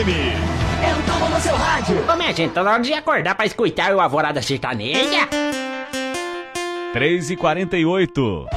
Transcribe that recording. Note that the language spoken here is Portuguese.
FM. Eu tomo no seu rádio. Ô, minha gente, tá na hora de acordar pra escutar o Alvorada Sertaneja. 3h48.